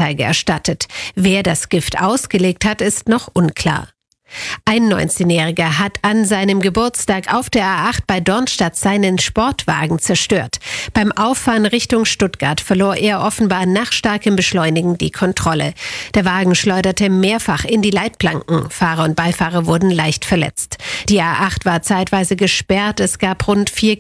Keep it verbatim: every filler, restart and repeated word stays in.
Anzeige erstattet. Wer das Gift ausgelegt hat, ist noch unklar. Ein neunzehnjähriger hat an seinem Geburtstag auf der A acht bei Dornstadt seinen Sportwagen zerstört. Beim Auffahren Richtung Stuttgart verlor er offenbar nach starkem Beschleunigen die Kontrolle. Der Wagen schleuderte mehrfach in die Leitplanken. Fahrer und Beifahrer wurden leicht verletzt. Die A acht war zeitweise gesperrt. Es gab rund vier